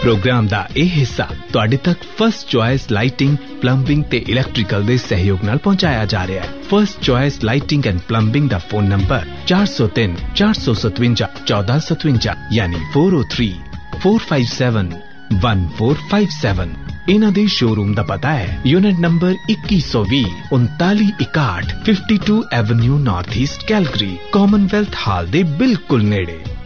Programme दा ਇਹ ਹਿੱਸਾ ਤੁਹਾਡੇ ਤੱਕ ਫਸਟ ਚੁਆਇਸ ਲਾਈਟਿੰਗ ਪਲੰਬਿੰਗ ਤੇ ਇਲੈਕਟ੍ਰੀਕਲ ਦੇ ਸਹਿਯੋਗ ਨਾਲ ਪਹੁੰਚਾਇਆ ਜਾ ਰਿਹਾ ਹੈ। First choice lighting and plumbing the phone number 403457 1457 ਯਾਨੀ 4034571457। ਇਹਨਾਂ ਦੇ ਸ਼ੋਰੂਮ ਦਾ ਪਤਾ ਹੈ unit number 2120 3961 52 avenue north East Calgary, Commonwealth ਹਾਲ ਦੇ ਬਿਲਕੁਲ ਨੇੜੇ।